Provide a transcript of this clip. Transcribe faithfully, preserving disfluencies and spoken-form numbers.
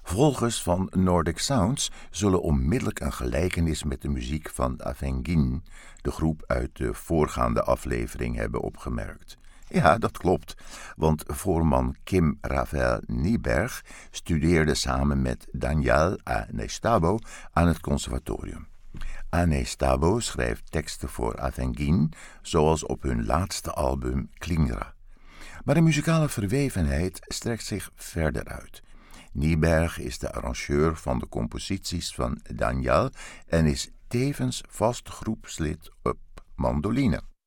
Volgers van Nordic Sounds zullen onmiddellijk een gelijkenis met de muziek van Avengin, de groep uit de voorgaande aflevering, hebben opgemerkt. Ja, dat klopt, want voorman Kim Rafael Nyberg studeerde samen met Daniel Anestabo aan het conservatorium. Anestabo schrijft teksten voor Avengin, zoals op hun laatste album Klingra. Maar de muzikale verwevenheid strekt zich verder uit. Nyberg is de arrangeur van de composities van Daniel en is tevens vast groepslid op mandoline.